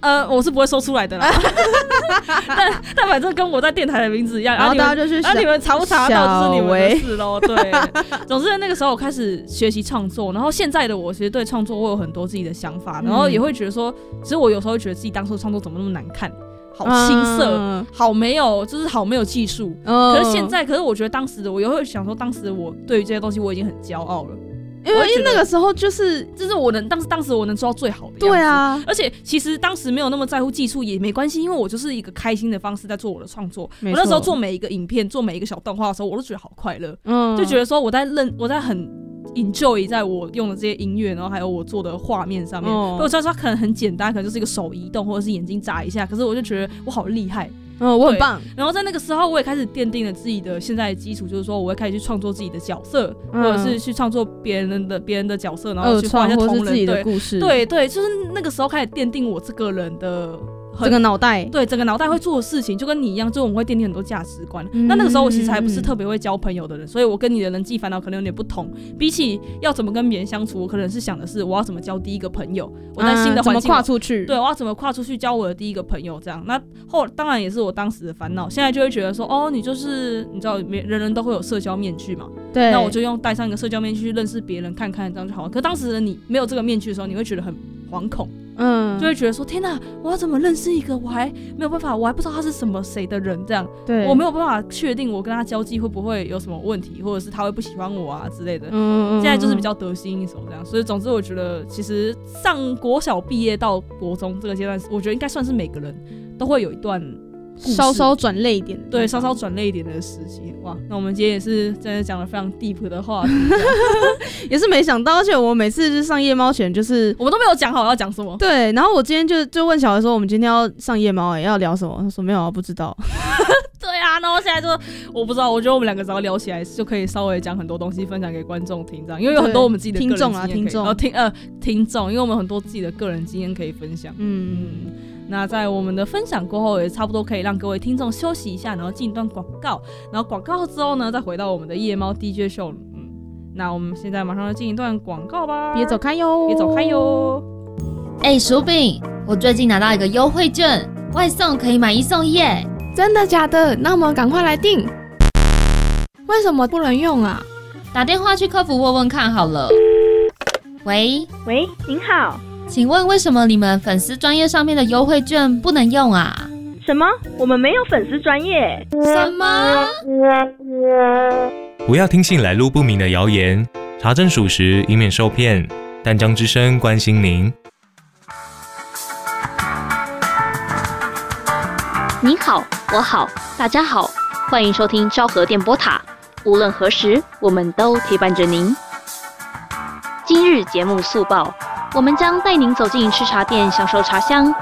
我是不会说出来的啦。但反正跟我在电台的名字一样， 然后大家就去你们查不查到就是你们的事咯。对，总之那个时候我开始学习创作，然后现在的我其实对创作我有很多自己的想法，然后也会觉得说，其实我有时候会觉得自己当初创作怎么那么难看。好青涩，好没有，就是好没有技术。可是现在，可是我觉得当时的我也会想说，当时的我对于这些东西我已经很骄傲了， 因为那个时候就是我能当时我能做到最好的样子。 对啊， 而且其实当时没有那么在乎技术也没关系，因为我就是一个开心的方式在做我的创作。我那时候做每一个影片、做每一个小动画的时候，我都觉得好快乐，就觉得说我在很enjoy 在我用的这些音乐，然后还有我做的画面上面。我知道它可能很简单，可能就是一个手移动或者是眼睛眨一下，可是我就觉得我好厉害。 我很棒。 然后在那个时候，我也开始奠定了自己的现在的基础，就是说我会开始去创作自己的角色，或者是去创作别人的角色，然后去画一些同人自己的故事。 对，就是那个时候开始奠定我这个人的。 整个脑袋， 对，整个脑袋会做的事情就跟你一样，就我们会奠定很多价值观。那个时候我其实还不是特别会交朋友的人，所以我跟你的人际烦恼可能有点不同。比起要怎么跟别人相处，我可能是想的是我要怎么交第一个朋友，我在新的环境怎么跨出去， 对，我要怎么跨出去交我的第一个朋友这样。那当然也是我当时的烦恼，现在就会觉得说，你就是你知道，人都会有社交面具嘛，对，那我就用戴上一个社交面具去认识别人，看看这样就好了。可当时的你没有这个面具的时候，你会觉得很惶恐。就会觉得说天哪，我要怎么认识一个我还没有办法，我还不知道他是谁的人，这样，对，我没有办法确定我跟他交际会不会有什么问题，或者是他会不喜欢我啊之类的。现在就是比较得心应手这样，所以总之我觉得其实上国小毕业到国中这个阶段，我觉得应该算是每个人都会有一段稍稍转泪一点的， 对，稍稍转泪一点的时期。哇，那我们今天也是真的讲了非常 deep 的话题， 也是没想到，而且我每次就上夜猫前，就是我们都没有讲好要讲什么。 对，然后我今天就问小孩说，我们今天要上夜猫，要聊什么？他说没有啊，不知道。 对啊，那我现在就我不知道，我觉得我们两个只要聊起来，就可以稍微讲很多东西，分享给观众听，这样，因为有很多我们自己的个人经验可以听众，因为我们很多自己的个人经验可以分享。那在我们的分享过后，也差不多可以让各位听众休息一下，然后进一段广告，然后广告之后呢，再回到我们的夜猫 DJ 秀。那我们现在马上要进一段广告吧， 别走开哟， 别走开哟。 薯饼，我最近拿到一个优惠券，外送可以买1送1耶！ 真的假的？那我们赶快来订。为什么不能用啊？ 打电话去客服问问看好了。喂， 您好， 请问为什么你们粉丝专页上面的优惠券不能用啊？ 什么？我们没有粉丝专页？ 什么？ 不要听信来路不明的谣言，查证属实，以免受骗。淡江之声关心您。 你好，我好，大家好，欢迎收听昭和电波塔。无论何时，我们都陪伴着您。今日节目速报，我们将带您走进吃茶店，享受茶香，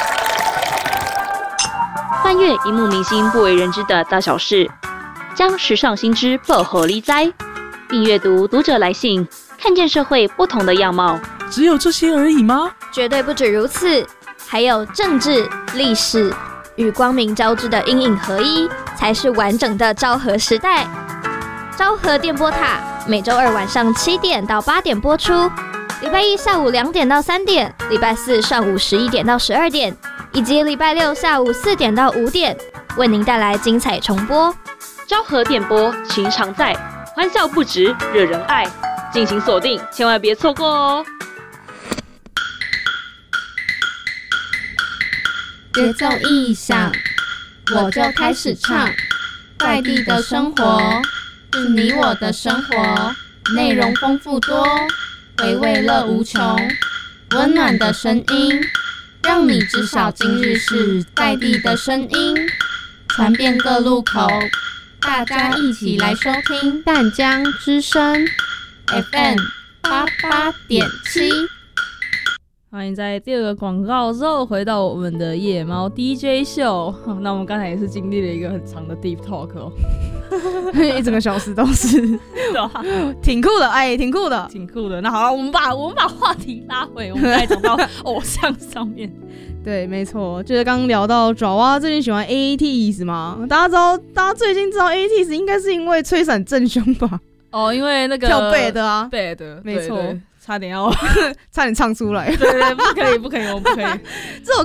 翻阅荧幕明星不为人知的大小事，将时尚新知报给你知，并阅读读者来信，看见社会不同的样貌。 只有这些而已吗？ 绝对不止如此，还有政治、历史与光明交织的阴影合一，才是完整的昭和时代。昭和电波塔每周二晚上7点到8点播出，礼拜一下午2点到3点，礼拜四上午11点到12点，以及礼拜六下午4点到5点，为您带来精彩重播。 昭和电波情常在，欢笑不止，惹人爱，敬请锁定，千万别错过哦。 节奏一响，我就开始唱。在地的生活是你我的生活，内容丰富多，回味乐无穷。温暖的声音，让你知晓今日事。在地的声音，传遍各路口。大家一起来收听淡江之声 FM 88.7。 欢迎在第二个广告之后回到我们的夜猫 DJ 秀。那我们刚才也是经历了一个很长的 deep talk 哦， 一整个小时都是，挺酷的，哎，挺酷的， 挺酷的。那好了，我们把话题拉回，我们再讲到偶像上面。 对，没错，就是刚聊到爪哇最近喜欢 ATEEZ 嘛，大家最近知道 ATEEZ 应该是因为吹伞正凶吧？ 哦，因为那个跳背的啊， 背的， 没错。 差点要差点唱出来， 对，不可以，我们不可以。 这首